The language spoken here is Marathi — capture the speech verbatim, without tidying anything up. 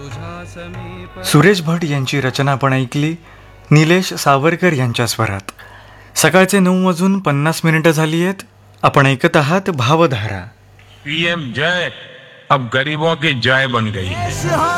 सुरेश भट यांची रचना आपण ऐकली निलेश सावरकर यांच्या स्वरात. सकाळचे नऊ वाजून पन्नास मिनिटं झाली आहेत. आपण ऐकत आहात भावधारा. पीएम जय अब गरीबों की जय बन गई है.